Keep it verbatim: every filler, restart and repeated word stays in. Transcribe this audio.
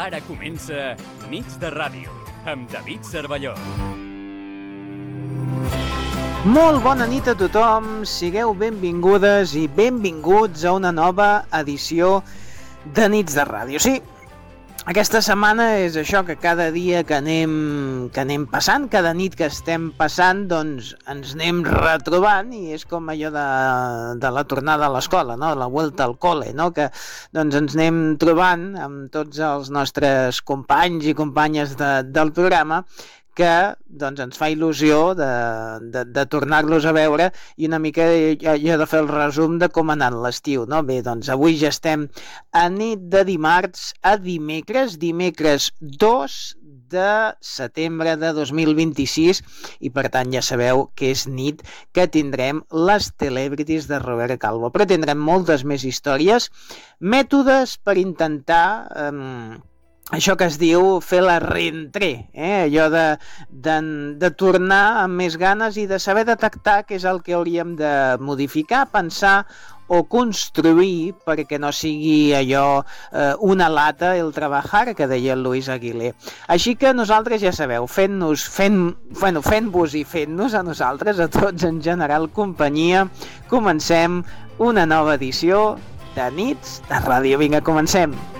Ara comença Nits de Ràdio, amb David Cervelló. Molt bona nit a tothom, sigueu benvingudes i benvinguts a una nova edició de Nits de Ràdio. Sí, aquesta setmana és això que cada dia que anem, que anem passant, cada nit que estem passant, doncs ens anem retrobant i és com allò de, de la tornada a l'escola, no? La vuelta al cole, no? Que doncs ens anem trobant amb tots els nostres companys i companyes de, del programa que doncs, ens fa il·lusió de, de, de tornar-los a veure i una mica jo de fer el resum de com ha anat l'estiu, no? Bé, doncs avui ja estem a nit de dimarts a dimecres, dimecres dos de setembre de dos mil vint-i-sis i per tant ja sabeu que és nit que tindrem les Celebrities de Robert Calvo, però tindrem moltes més històries, mètodes per intentar... Eh, això que es diu fer la reentré, eh? Allò de, de, de tornar amb més ganes i de saber detectar què és el que hauríem de modificar, pensar o construir perquè no sigui allò eh, una lata el trabajar, que deia el Luis Aguilé. Així que nosaltres ja sabeu, fent-nos, fent, bueno, fent-vos i fent-nos a nosaltres, a tots en general companyia, comencem una nova edició de Nits de Ràdio. Vinga, comencem!